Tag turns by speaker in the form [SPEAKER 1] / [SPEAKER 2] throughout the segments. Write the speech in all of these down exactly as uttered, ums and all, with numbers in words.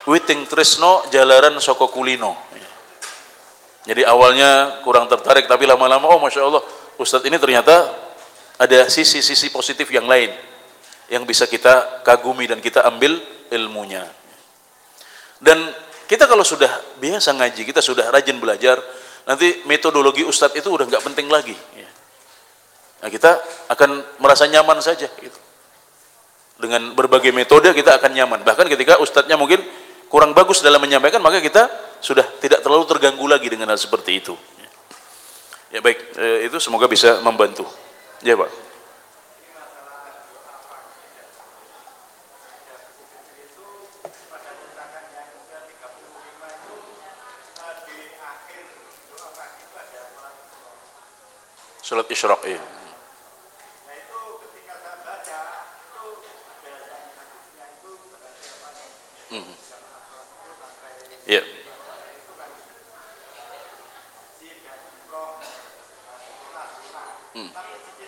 [SPEAKER 1] witing tresno jalaran soko kulino. Jadi awalnya kurang tertarik, tapi lama-lama oh masya Allah, Ustadz ini ternyata ada sisi-sisi positif yang lain yang bisa kita kagumi dan kita ambil ilmunya. Dan kita kalau sudah biasa ngaji, kita sudah rajin belajar, nanti metodologi Ustadz itu udah nggak penting lagi. Nah, kita akan merasa nyaman saja gitu. Dengan berbagai metode kita akan nyaman. Bahkan ketika Ustadznya mungkin kurang bagus dalam menyampaikan, maka kita sudah tidak terlalu terganggu lagi dengan hal seperti itu. Ya baik, eh, itu semoga bisa membantu. Ya Pak. Salat Isyraq ya. Hmm. Ya. Hmm.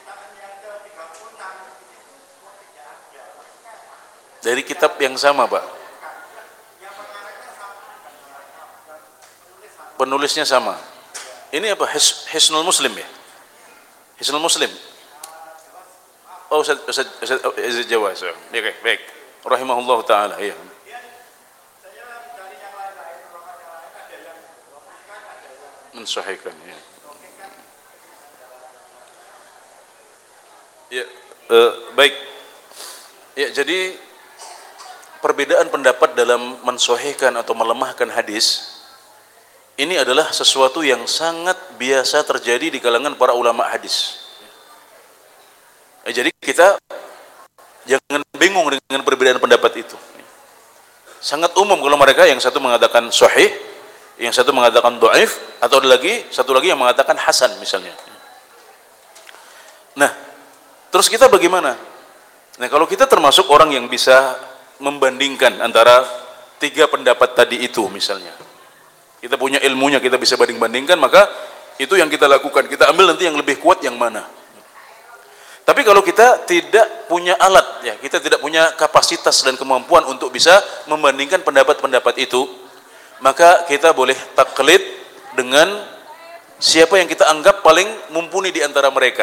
[SPEAKER 1] Dari kitab yang sama, Pak. Penulisnya sama. Ini apa? His, Hisnul Muslim ya? Hisnul Muslim. Oh, Ustaz Ustaz Ustaz, Ustaz Jawa. So. Ya, okay, baik. Rahimahullah taala, ya. Mensahihkan ya. Ya, uh, baik. Ya, jadi perbedaan pendapat dalam mensahihkan atau melemahkan hadis ini adalah sesuatu yang sangat biasa terjadi di kalangan para ulama hadis. Ya, jadi kita jangan bingung dengan perbedaan pendapat itu. Sangat umum kalau mereka yang satu mengatakan sahih, yang satu mengatakan dhaif, atau ada lagi satu lagi yang mengatakan hasan misalnya. Nah, terus kita bagaimana? Nah, kalau kita termasuk orang yang bisa membandingkan antara tiga pendapat tadi itu misalnya, kita punya ilmunya, kita bisa banding-bandingkan, maka itu yang kita lakukan. Kita ambil nanti yang lebih kuat yang mana. Tapi kalau kita tidak punya alat, ya, kita tidak punya kapasitas dan kemampuan untuk bisa membandingkan pendapat-pendapat itu, maka kita boleh taklid dengan siapa yang kita anggap paling mumpuni di antara mereka.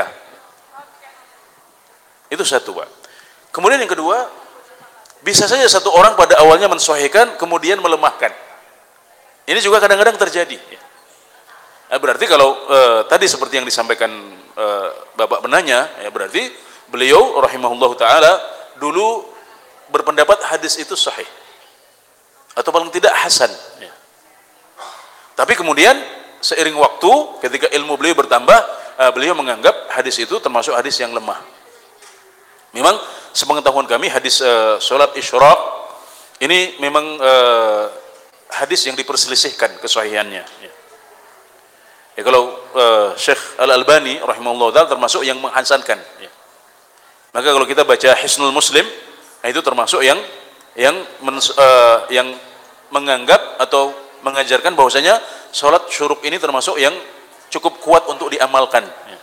[SPEAKER 1] Itu satu, Pak. Kemudian yang kedua, bisa saja satu orang pada awalnya mensahihkan, kemudian melemahkan. Ini juga kadang-kadang terjadi. Nah, berarti kalau eh, tadi seperti yang disampaikan eh, Bapak penanya, ya berarti beliau rahimahullah taala dulu berpendapat hadis itu sahih atau paling tidak hasan. Ya. Tapi kemudian seiring waktu, ketika ilmu beliau bertambah, eh, beliau menganggap hadis itu termasuk hadis yang lemah. Memang sepengetahuan kami hadis eh, salat Isyraq ini memang eh, hadis yang diperselisihkan kesahihannya. Ya. Ya, kalau uh, Syekh Al-Albani rahimahullah ta'ala termasuk yang menghasankan. Ya. Maka kalau kita baca Hisnul Muslim, nah itu termasuk yang yang men, uh, yang menganggap atau mengajarkan bahwasanya sholat syuruk ini termasuk yang cukup kuat untuk diamalkan. Ya.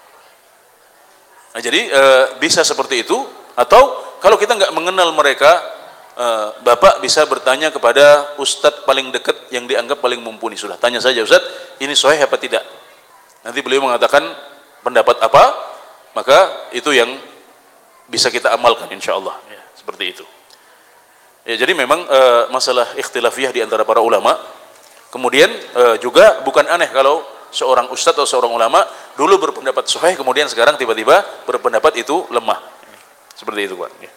[SPEAKER 1] Nah, jadi uh, bisa seperti itu, atau kalau kita nggak mengenal mereka, Uh, Bapak bisa bertanya kepada ustadz paling dekat yang dianggap paling mumpuni. Sudah tanya saja, Ustadz ini sahih apa tidak, nanti beliau mengatakan pendapat apa, maka itu yang bisa kita amalkan insyaallah. Ya, seperti itu. Ya, jadi memang uh, masalah ikhtilafiyah di antara para ulama. Kemudian uh, juga bukan aneh kalau seorang ustadz atau seorang ulama dulu berpendapat sahih, kemudian sekarang tiba-tiba berpendapat itu lemah. Seperti itu, Pak. Ya.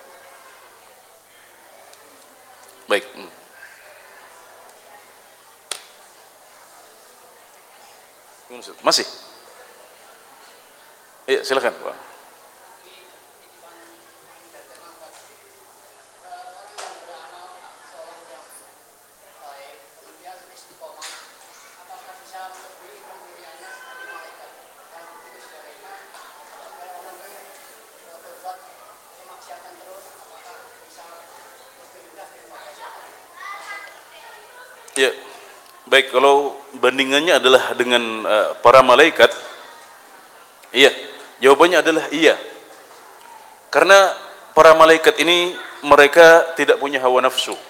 [SPEAKER 1] Baik. Masih? Iya, silakan, Pak. Ya, baik, kalau bandingannya adalah dengan uh, para malaikat, iya, jawabannya adalah iya. Karena para malaikat ini mereka tidak punya hawa nafsu.